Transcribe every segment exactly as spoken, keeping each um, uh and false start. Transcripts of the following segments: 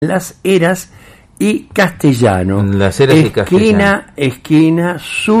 Las Heras y Castellano. Las Heras y Castellano. Esquina, esquina,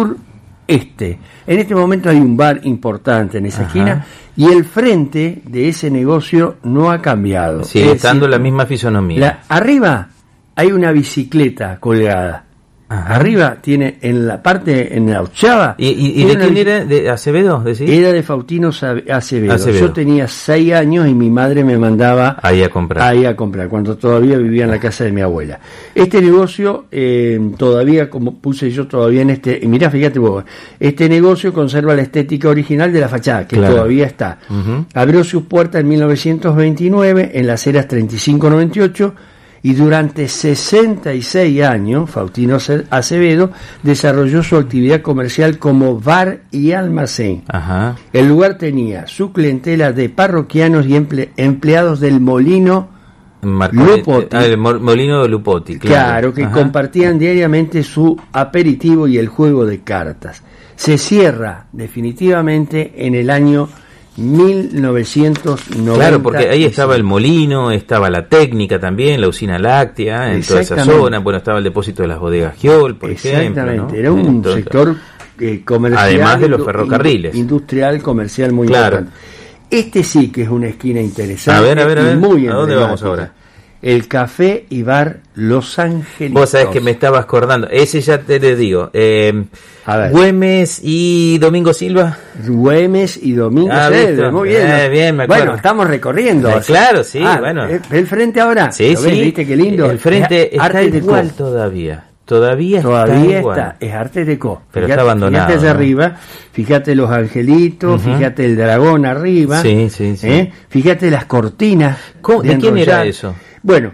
sur-este. En este momento hay un bar importante en esa Ajá. esquina y el frente de ese negocio no ha cambiado. Sigue estando la misma fisonomía. La, arriba hay una bicicleta colgada. Ajá. Arriba tiene en la parte, en la ochava. ¿Y, y, y de quién era? ¿De Acevedo? ¿Decís? Era de Faustino Acevedo. Acevedo. Yo tenía seis años y mi madre me mandaba ahí a comprar. Ahí a comprar, cuando todavía vivía en la casa de mi abuela. Este negocio, eh, todavía, como puse yo todavía en este, y mirá, fíjate vos, este negocio conserva la estética original de la fachada, que claro. todavía está. Uh-huh. Abrió sus puertas en mil novecientos veintinueve, en las Heras treinta y cinco noventa y ocho, y durante sesenta y seis años, Faustino Acevedo desarrolló su actividad comercial como bar y almacén. Ajá. El lugar tenía su clientela de parroquianos y emple- empleados del molino Marconi, Lupotti. Ah, el molino de Lupotti, claro. Claro, que Ajá. compartían diariamente su aperitivo y el juego de cartas. Se cierra definitivamente en el año mil novecientos noventa. Claro, porque ahí estaba el molino, estaba la técnica también, la usina láctea, en toda esa zona. Bueno, estaba el depósito de las bodegas Giol, por ejemplo. Exactamente, ¿no? Era un Entonces, sector eh, comercial. Además de los ferrocarriles. Industrial, comercial muy claro. importante. Este sí que es una esquina interesante. A ver, a ver, a ver. Muy ¿A dónde vamos ahora? El Café y Bar Los Angelitos. Vos sabés que me estabas acordando. Ese ya te le digo. Eh, Güemes y Domingo Silva. Güemes y Domingo ah, Silva. Muy bien. Eh, bien, me acuerdo. Bueno, estamos recorriendo. Eh, claro, sí, ah, bueno. ¿El frente ahora? Sí, sí. Ves, ¿viste qué lindo? El frente es está igual de todavía. Todavía, todavía está, está, es Arte Deco. Pero fíjate, está abandonado. Fíjate allá ¿no? arriba, fíjate los angelitos, uh-huh. fíjate el dragón arriba. Sí, sí, sí. ¿eh? Fíjate las cortinas. ¿Cómo, ¿De, ¿De quién era eso? Bueno,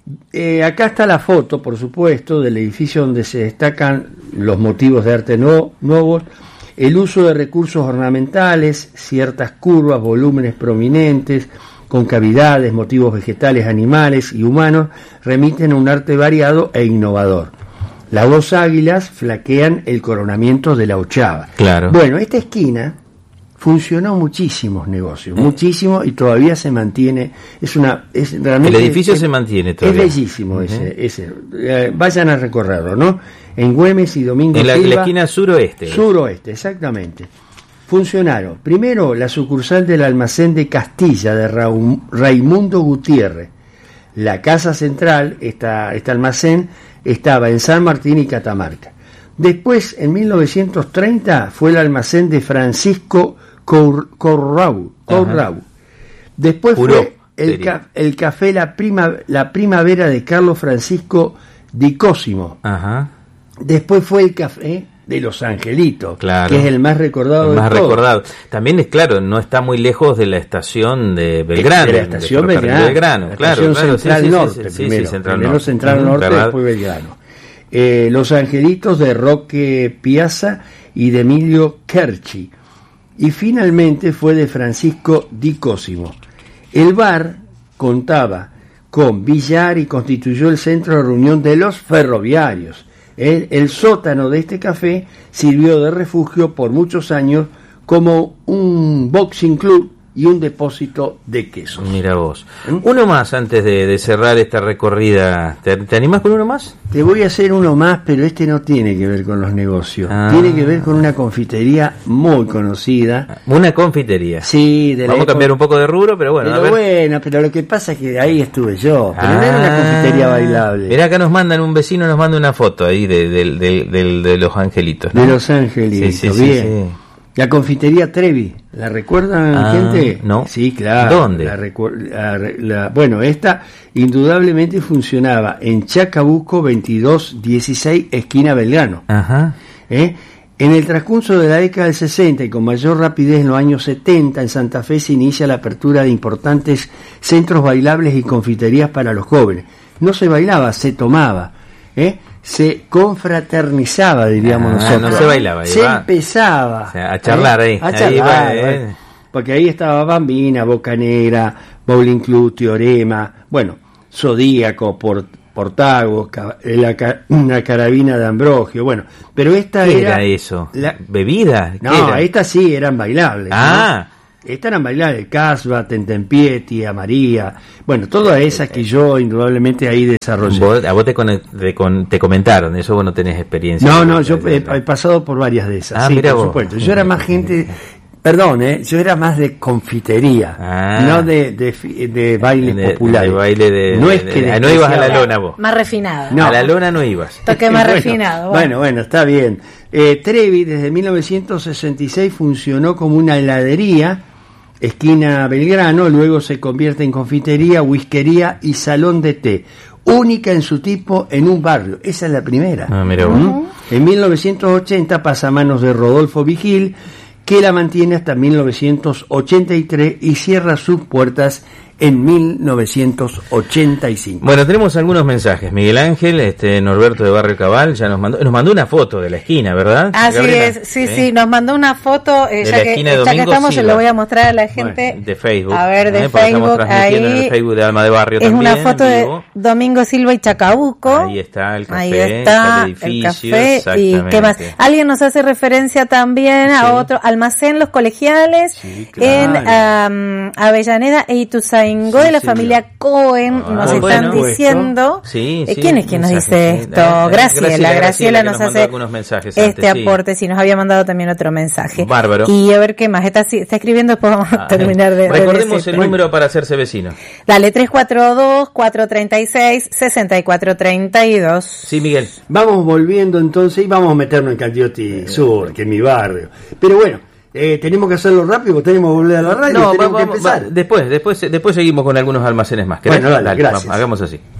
eh, acá está la foto, por supuesto, del edificio donde se destacan los motivos de arte nuevo, nuevos, el uso de recursos ornamentales, ciertas curvas, volúmenes prominentes, concavidades, motivos vegetales, animales y humanos, remiten a un arte variado e innovador. Las dos águilas flaquean el coronamiento de la ochava. Claro. Bueno, esta esquina funcionó muchísimos negocios, eh. muchísimo, y todavía se mantiene. Es una, es realmente. El edificio es, se mantiene todavía. Es bellísimo uh-huh. ese, ese. Eh, vayan a recorrerlo, ¿no? En Güemes y Domingo en la, Silva. En la esquina suroeste. Suroeste, exactamente. Funcionaron primero la sucursal del almacén de Castilla de Raum, Raimundo Gutiérrez. La casa central, esta, este almacén, estaba en San Martín y Catamarca. Después, en mil novecientos treinta, fue el almacén de Francisco Corrau. Corrau. Después Puro, fue el, ca, el café la, prima, la Primavera de Carlos Francisco Di Cosimo. Ajá. Después fue el café de Los Angelitos, claro, que es el más recordado el de más todos. recordado. También es claro, no está muy lejos de la estación de Belgrano. De la estación de Belgrano, Belgrano, la claro, estación claro, Central sí, sí, Norte, sí, sí, primero, sí, Central primero Norte. Central Norte, ¿verdad? después Belgrano. Eh, Los Angelitos de Roque Piazza y de Emilio Kerchi. Y finalmente fue de Francisco Di Cosimo. El bar contaba con billar y constituyó el centro de reunión de los ferroviarios. El, el sótano de este café sirvió de refugio por muchos años como un boxing club y un depósito de quesos. Mira vos. ¿Mm? Uno más antes de, de cerrar esta recorrida. ¿Te, ¿Te animás con uno más? Te voy a hacer uno más, pero este no tiene que ver con los negocios. Ah. Tiene que ver con una confitería muy conocida. Una confitería. Sí, de la Vamos a cambiar un poco de rubro, pero bueno. Pero a ver. bueno, pero lo que pasa es que ahí estuve yo. Pero ah. no era una confitería bailable. Mirá, acá nos mandan, un vecino nos manda una foto ahí de, de, de, de, de Los Angelitos, ¿no? De Los Angelitos, sí, sí, bien. Sí, sí. La confitería Trevi, ¿la recuerdan, ah, gente? No. Sí, claro. ¿Dónde? La recu- la, la, bueno, esta indudablemente funcionaba en Chacabuco veintidós dieciséis, esquina Belgrano. Ajá. ¿Eh? En el transcurso de la década del sesenta y con mayor rapidez en los años setenta, en Santa Fe se inicia la apertura de importantes centros bailables y confiterías para los jóvenes. No se bailaba, se tomaba. ¿Eh? Se confraternizaba, diríamos ah, nosotros. No se bailaba. Se va. empezaba. O sea, a charlar ahí. A charlar. Ahí, ahí, ahí. Porque ahí estaba Bambina, Boca Negra, Bowling Club, Teorema, bueno, Zodíaco, Port, Portago, la, una carabina de Ambrogio, bueno. Pero esta ¿Qué era... era eso? La, ¿Bebida? No, estas sí eran bailables. Ah. ¿no? Estarán bailar el Casbah, Tentempié, Tía María, bueno, todas esas que yo indudablemente ahí desarrollé. ¿Vos, a vos te, con, te, con, te comentaron, eso vos no tenés experiencia. No, no, yo he, he pasado por varias de esas, ah, sí, mira por vos. supuesto. Yo era más gente, perdón, eh, yo era más de confitería, ah, no de, de, de bailes de, populares. De baile de, no es de, que de, no ibas a la lona vos. Más refinado. No. A la lona no ibas. Toque más bueno, refinado. Bueno. bueno, bueno, está bien. Eh, Trevi desde mil novecientos sesenta y seis funcionó como una heladería, esquina Belgrano, luego se convierte en confitería, whiskería y salón de té, única en su tipo en un barrio. Esa es la primera. Ah, mira vos. ¿Mm? En mil novecientos ochenta pasa a manos de Rodolfo Vigil, que la mantiene hasta mil novecientos ochenta y tres y cierra sus puertas en mil novecientos ochenta y cinco. Bueno, tenemos algunos mensajes. Miguel Ángel, este Norberto de Barrio Cabal, ya nos mandó, nos mandó una foto de la esquina, ¿verdad? Así Gabriela? es, sí, sí, sí, nos mandó una foto, eh, de ya, la que, esquina de ya que Domingo estamos, Silva. yo lo voy a mostrar a la gente. Bueno, de Facebook. A ver, de ¿eh? Porque estamos Facebook, transmitiendo ahí en el Facebook de Alma de Barrio es también, una foto en de vivo. Domingo Silva y Chacabuco. Ahí está el café, Ahí está el edificio, el café y qué más. Alguien nos hace referencia también sí. a otro almacén Los Colegiales sí, claro. en um, Avellaneda e Ituzaingó sí, de la sí, familia Cohen. Ah, nos están bueno, diciendo sí, sí, ¿quién es quien nos dice esto? Graciela, Graciela, Graciela nos, nos hace algunos mensajes este antes, aporte, sí. sí, nos había mandado también otro mensaje. Bárbaro. Y a ver qué más, está, está escribiendo, después vamos ah, a terminar de recordemos de el número bueno. para hacerse vecino. Dale, tres cuatro dos, cuatro tres seis, seis cuatro tres dos. Sí, Miguel. Vamos volviendo entonces y vamos a meternos en Candioti Sur, que es mi barrio. Pero bueno, Eh, tenemos que hacerlo rápido porque tenemos que volver a la radio. No, y tenemos vamos, que empezar. Va, después, después, después seguimos con algunos almacenes más. Bueno, dale, dale, gracias. Vamos, hagamos así.